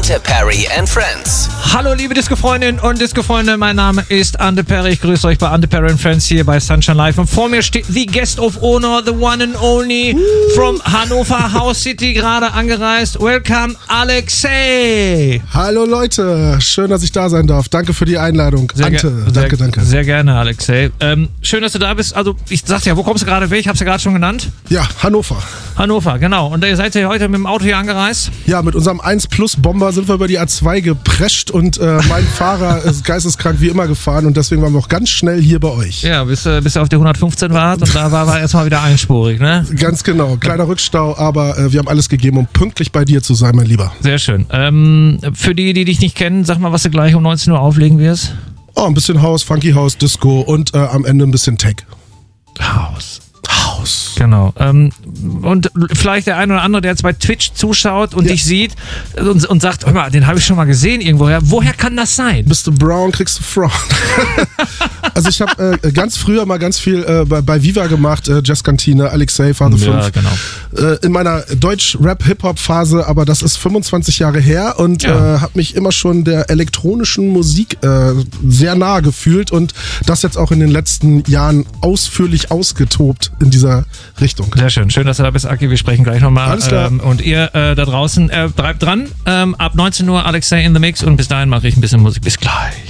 Ante Perry and Friends. Hallo liebe Disco-Freundinnen und Disco-Freunde, mein Name ist Ante Perry. Ich grüße euch bei Ante Perry and Friends hier bei Sunshine Live. Und vor mir steht the Guest of Honor, the one and only from Hannover House City, gerade angereist. Welcome, Alexei. Hallo Leute, schön, dass ich da sein darf. Danke für die Einladung. Ante, danke. Sehr gerne, Alexei. Schön, dass du da bist. Also ich sagte ja, wo kommst du gerade weg? Ich hab's ja gerade schon genannt. Ja, Hannover. Hannover, genau. Und ihr seid ja heute mit dem Auto hier angereist? Ja, mit unserem 1 Plus Bomber sind wir über die A2 geprescht und mein Fahrer ist geisteskrank wie immer gefahren und deswegen waren wir auch ganz schnell hier bei euch. Ja, bis ihr auf der 115 wart und da war erstmal wieder einspurig, ne? Ganz genau. Kleiner Rückstau, aber wir haben alles gegeben, um pünktlich bei dir zu sein, mein Lieber. Sehr schön. Für die dich nicht kennen, sag mal, was du gleich um 19 Uhr auflegen wirst. Oh, ein bisschen House, Funky House, Disco und am Ende ein bisschen Tech. House. Genau. Und vielleicht der ein oder andere, der jetzt bei Twitch zuschaut und dich sieht und sagt, hör mal, den habe ich schon mal gesehen irgendwoher. Woher kann das sein? Bist du brown, kriegst du Frauen. Also ich habe ganz früher mal ganz viel bei Viva gemacht, Jazzkantine, Alexei, Phase 5. Ja, genau. In meiner Deutsch-Rap-Hip-Hop-Phase, aber das ist 25 Jahre her und habe mich immer schon der elektronischen Musik sehr nahe gefühlt und das jetzt auch in den letzten Jahren ausführlich ausgetobt in dieser Richtung. Sehr schön. Schön, dass du da bist, Aki. Wir sprechen gleich nochmal. Alles klar. Und ihr da draußen, bleibt dran. Ab 19 Uhr Alexei in the Mix und bis dahin mache ich ein bisschen Musik. Bis gleich.